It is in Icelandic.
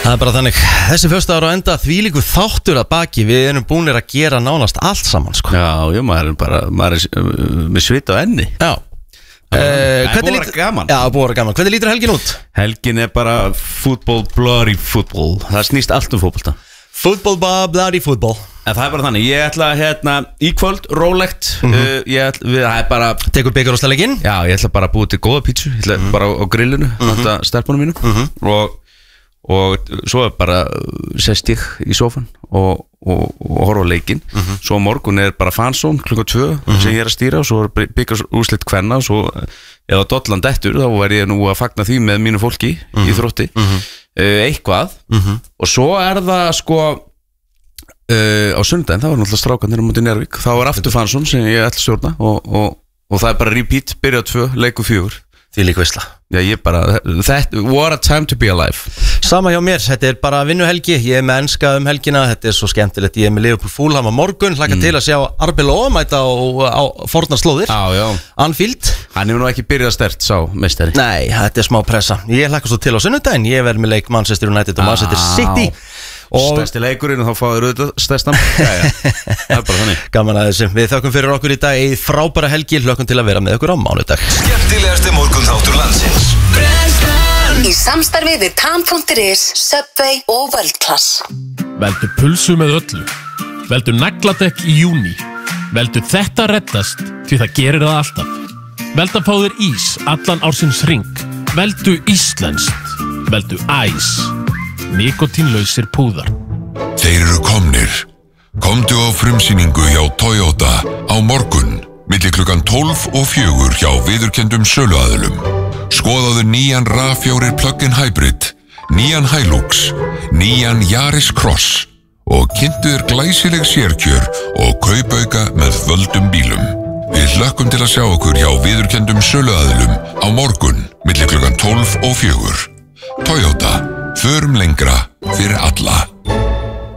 Það bara þannig, þessi föstudagur á enda þvílíku þáttur að baki. Við erum búinir að gera nánast allt saman sko. Já, maður er með svita á enni. Já. Það búið að vera gaman. Já, búið að vera gaman. Hvernig lítur helgin út? Helgin er bara fútból, bloody fútból. Það snýst allt fótbolta. Fútból, bloody fútból. En það er bara þannig, ég ætla í kvöld, rólegt. Það er bara tekur bikarúrslitaleikinn? Já, ég ætla bara að búið til góða pítsu. Ég ætla bara á grillinu, þetta stelpunum mínum. Og svo er bara sest ég í sófan og horfa á leikinn. Svo morgun er bara fansón klukkan 2 sem ég er að stýra, og svo er bikarúrslit kvenna, og svo eða dollan dettur, þá er ég nú að fagna því með mínu fólki í Þrótti. Eitthvað. Og svo er það sko á sunnudaginn, það var náttúrulega strákarnir á móti Njarðvík. Þá er aftur fansón sem ég ætla að stjórna, og það er bara repeat, byrja 2, leiku 4. Því líka veisla. Já, ég bara, what a time to be alive. Sama hjá mér, þetta er bara vinnuhelgi. Ég er með enska helgina, þetta er svo skemmtilegt. Ég er með Liverpool Fulham á morgun, hlakka til að sjá Arbeloa mæta á fornar slóðir. Já. Anfield. Hann hefur nú ekki byrjað sterkt, sá meistari. Nei, þetta er smá pressa. Ég hlakka svo til á sunnudaginn. Ég verð með leik Manchester United og Manchester City. Stærsti leikurinn, og þá fáður auðvitað stærstam. Það er bara þannig. Gaman að þessu. Við þökkum fyrir okkur í dag. Í frábæra helgi, hlökkum til að vera með okkur á mánudag. Skemmtilegasti morgunþáttur landsins. Í samstarfi við Tam.is, Subway og World Class. Veldu pulsu með öllu. Veldu nagladekk í júní. Veldu þetta reddast, því það gerir það alltaf. Veldu að fá þér ís allan ársins hring. Veldu íslenskt. Veldu æs. Nikotínlausir púðar. Þeir eru komnir. Komdu á frumsýningu hjá Toyota á morgun milli klukkan 12 og 4 hjá viðurkenndum söluaðilum. Skoðaðu nýjan RAV4 plug-in hybrid, nýjan Hilux, nýjan Yaris Cross og kynntu þér glæsileg sérkjör og kaupauka með völdum bílum. Við hlökkum til að sjá okkur hjá viðurkenndum söluaðilum á morgun milli klukkan 12 og 4. Toyota. Förum lengra fyrir alla.